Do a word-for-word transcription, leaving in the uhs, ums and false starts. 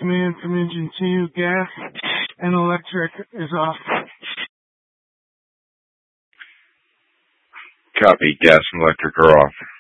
Command from engine two, gas and electric is off. Copy, gas and electric are off.